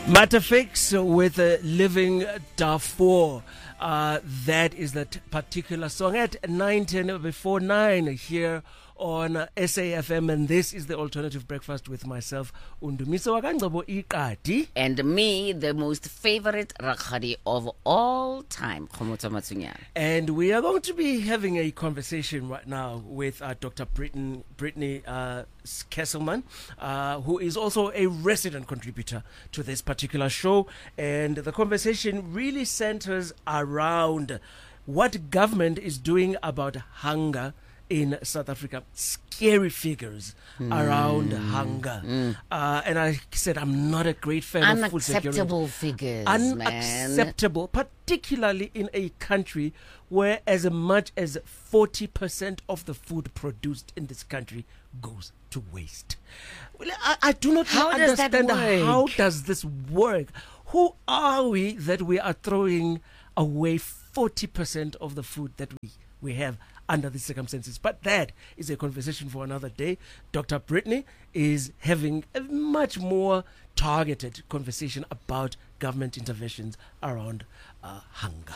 Matafix with Living Darfur. That is that particular song at 9:10 before 9 here on SAFM, and this is the Alternative Breakfast with myself, Undumiso Wakangcebo Iqadi. And me, the most favorite Rakhadi of all time, Khomotso Matsunya. And we are going to be having a conversation right now with Dr. Brittany Kesselman, who is also a resident contributor to this particular show. And the conversation really centers around what government is doing about hunger in South Africa. Scary figures around hunger. And I said I'm not a great fan of food security. Unacceptable figures, Unacceptable, particularly in a country where as much as 40% of the food produced in this country goes to waste. Well, I do not understand how does this work. Who are we that we are throwing away 40% of the food that we have under these circumstances? But that is a conversation for another day. Dr. Brittany is having a much more targeted conversation about government interventions around hunger.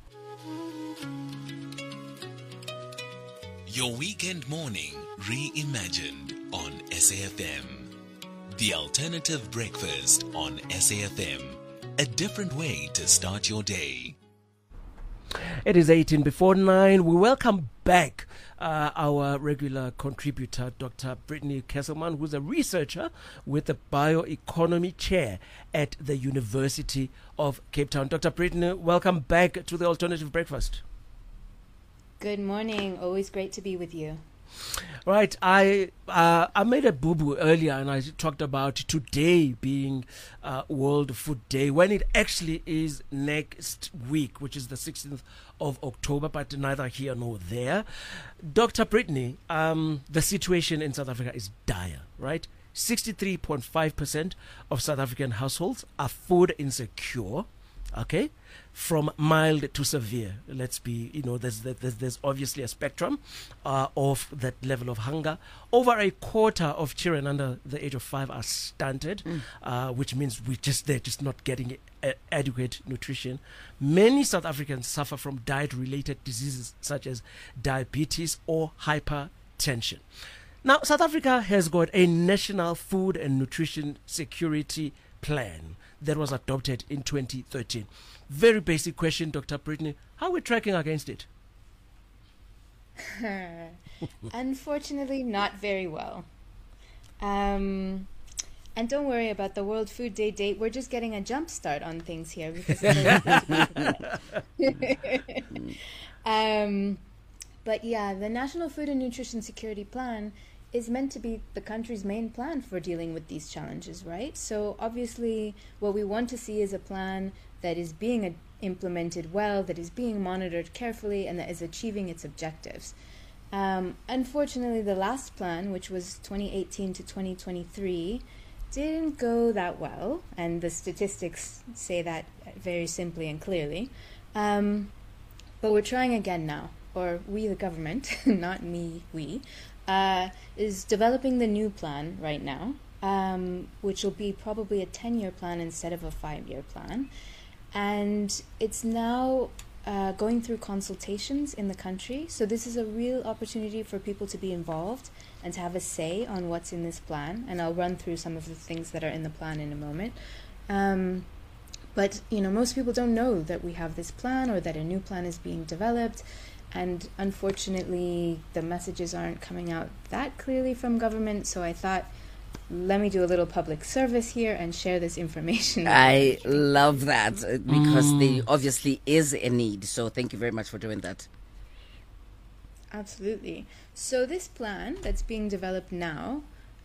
Your weekend morning reimagined on SAFM. The Alternative Breakfast on SAFM. A different way to start your day. It is 18 before 9. We welcome back our regular contributor, Dr. Brittany Kesselman, who's a researcher with the Bioeconomy Chair at the University of Cape Town. Dr. Brittany, welcome back to the Alternative Breakfast. Good morning. Always great to be with you. Right, I made a boo-boo earlier, and I talked about today being World Food Day, when it actually is next week, which is the 16th of October, but neither here nor there. Dr. Brittany, the situation in South Africa is dire, right? 63.5% of South African households are food insecure, okay? From mild to severe. Let's be, there's obviously a spectrum of that level of hunger. Over a quarter of children under the age of 5 are stunted, which means they're just not getting adequate nutrition. Many South Africans suffer from diet-related diseases such as diabetes or hypertension. Now, South Africa has got a national food and nutrition security plan that was adopted in 2013. Very basic question, Dr. Brittany. How are we tracking against it? Unfortunately, not very well. And don't worry about the World Food Day date. We're just getting a jump start on things here. Because but yeah, the National Food and Nutrition Security Plan is meant to be the country's main plan for dealing with these challenges, right? So obviously what we want to see is a plan that is being implemented well, that is being monitored carefully, and that is achieving its objectives. Unfortunately, the last plan, which was 2018 to 2023, didn't go that well, and the statistics say that very simply and clearly. But we're trying again now, or we, the government, not me, we, is developing the new plan right now, which will be probably a 10-year plan instead of a 5-year plan. And it's now going through consultations in the country. So this is a real opportunity for people to be involved and to have a say on what's in this plan. And I'll run through some of the things that are in the plan in a moment. But, most people don't know that we have this plan or that a new plan is being developed. And unfortunately, the messages aren't coming out that clearly from government. So I thought, let me do a little public service here and share this information. I love that because there obviously is a need. So thank you very much for doing that. Absolutely. So this plan that's being developed now,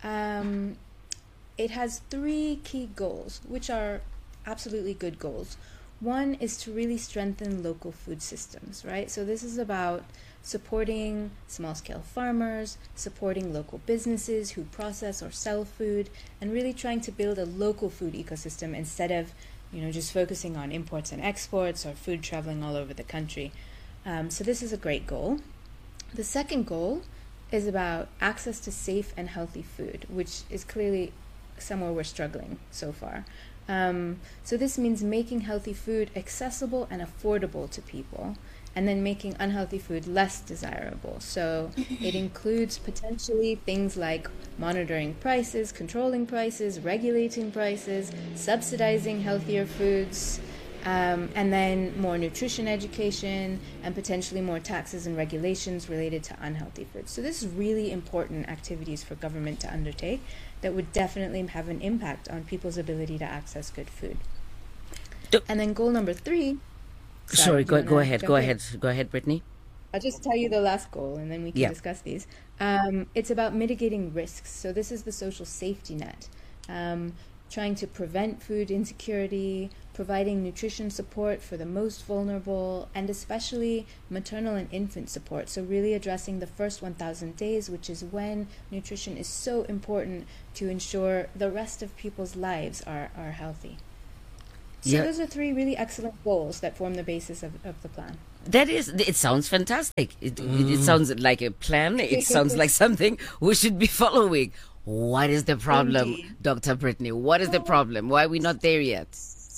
it has 3 key goals, which are absolutely good goals. One is to really strengthen local food systems, right? So this is about supporting small-scale farmers, supporting local businesses who process or sell food, and really trying to build a local food ecosystem instead of, just focusing on imports and exports or food traveling all over the country. So this is a great goal. The second goal is about access to safe and healthy food, which is clearly somewhere we're struggling so far. So this means making healthy food accessible and affordable to people, and then making unhealthy food less desirable. So it includes potentially things like monitoring prices, controlling prices, regulating prices, subsidizing healthier foods, and then more nutrition education, and potentially more taxes and regulations related to unhealthy foods. So this is really important activities for government to undertake that would definitely have an impact on people's ability to access good food. And then goal number 3. Sorry, go ahead, Brittany. I'll just tell you the last goal, and then we can discuss these. It's about mitigating risks. So this is the social safety net, trying to prevent food insecurity, providing nutrition support for the most vulnerable, and especially maternal and infant support. So really addressing the first 1,000 days, which is when nutrition is so important to ensure the rest of people's lives are healthy. So those are 3 really excellent goals that form the basis of the plan. It sounds fantastic. It sounds like a plan. It sounds like something we should be following. What is the problem, Indeed. Dr. Brittany? What is the problem? Why are we not there yet?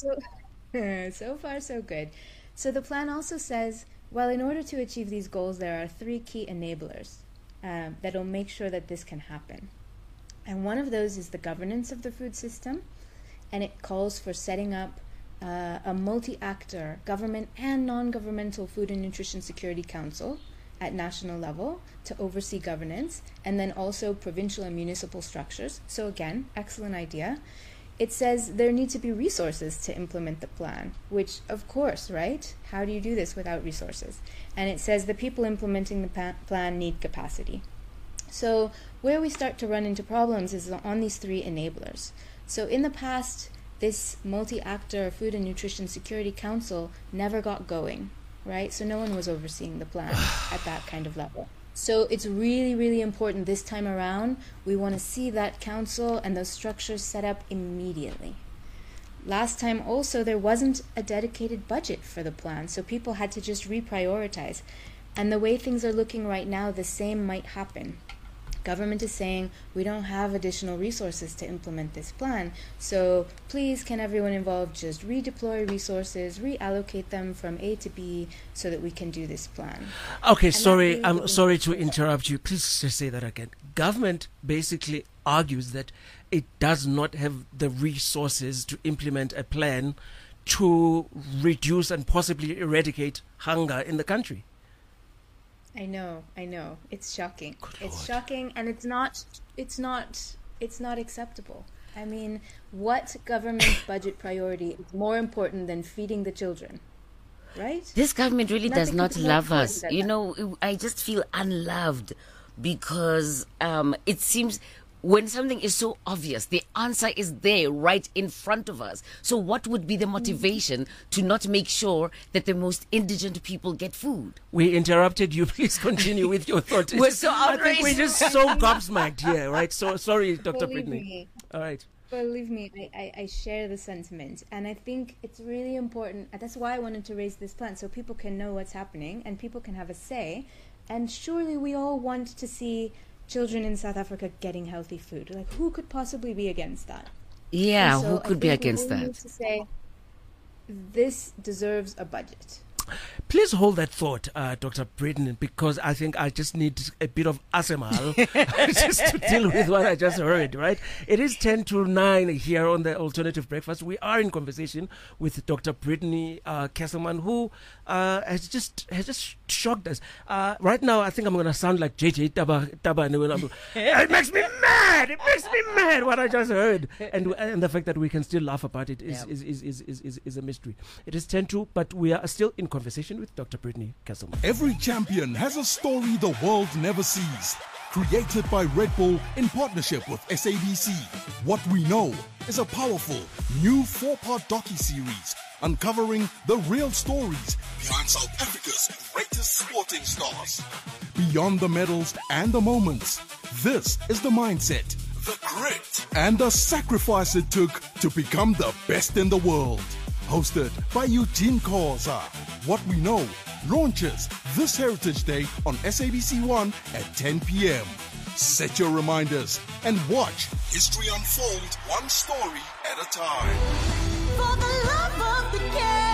So far, so good. So the plan also says, well, in order to achieve these goals, there are 3 key enablers that will make sure that this can happen. And one of those is the governance of the food system, and it calls for setting up a multi-actor government and non-governmental food and nutrition security council at national level to oversee governance, and then also provincial and municipal structures. So again, excellent idea. It says there need to be resources to implement the plan, which of course, right? How do you do this without resources? And it says the people implementing the plan need capacity. So where we start to run into problems is on these 3 enablers. So in the past, this multi-actor Food and Nutrition Security Council never got going, right? So no one was overseeing the plan at that kind of level. So it's really, really important this time around. We want to see that council and those structures set up immediately. Last time also, there wasn't a dedicated budget for the plan, so people had to just reprioritize. And the way things are looking right now, the same might happen. Government is saying, we don't have additional resources to implement this plan, so please can everyone involved just redeploy resources, reallocate them from A to B so that we can do this plan. Okay, And sorry, I'm sorry to interrupt you. Please just say that again. Government basically argues that it does not have the resources to implement a plan to reduce and possibly eradicate hunger in the country. I know. It's shocking. It's shocking, and it's not acceptable. I mean, what government budget priority is more important than feeding the children? Right? This government really does Nothing not could be more love important us. than You that. know, I just feel unloved because it seems when something is so obvious, the answer is there right in front of us. So what would be the motivation to not make sure that the most indigent people get food? We interrupted you. Please continue with your thought. We're so I think we're outraged. just so gobsmacked here, right? So sorry, Dr. Believe Brittany. me. All right. Believe me, I share the sentiment, and I think it's really important. And that's why I wanted to raise this plan, so people can know what's happening and people can have a say. And surely we all want to see children in South Africa getting healthy food. Like, who could possibly be against that? Yeah, And so who I could be think we against really that? need to say, this deserves a budget. Please hold that thought, Dr. Brittany, because I think I just need a bit of asemal just to deal with what I just heard, right? It is 10 to 9 here on the Alternative Breakfast. We are in conversation with Dr. Brittany Kesselman, who has just shocked us. Right now, I think I'm going to sound like JJ Taba. It makes me mad! It makes me mad what I just heard. And the fact that we can still laugh about it is a mystery. It is 10 to, but we are still in conversation with Dr. Brittany Kesselman. Every champion has a story the world never sees. Created by Red Bull in partnership with SABC. What we know is a powerful new 4-part docu-series uncovering the real stories behind South Africa's greatest sporting stars. Beyond the medals and the moments, this is the mindset, the grit, and the sacrifice it took to become the best in the world. Hosted by Eugene Koza. What We Know launches this Heritage Day on SABC1 at 10 p.m. Set your reminders and watch history unfold one story at a time. For the love of the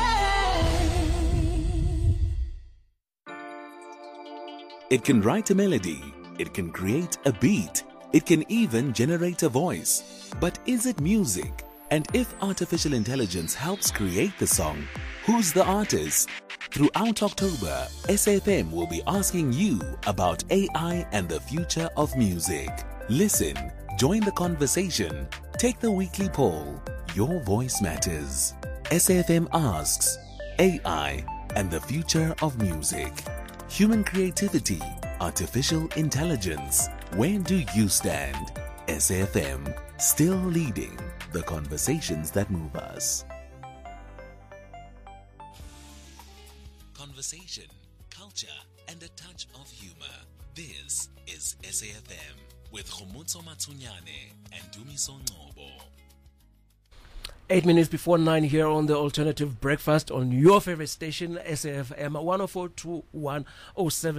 game. It can write a melody, it can create a beat, it can even generate a voice. But is it music? And if artificial intelligence helps create the song, who's the artist? Throughout October, SAFM will be asking you about AI and the future of music. Listen, join the conversation, take the weekly poll. Your voice matters. SAFM asks, AI and the future of music. Human creativity, artificial intelligence. Where do you stand? SAFM, still leading the conversations that move us. Conversation, culture, and a touch of humor. This is SAFM with Khomotso Matsunyane and Dumiso Ngobo. 8 minutes before 9 here on the Alternative Breakfast on your favorite station, SAFM 104.107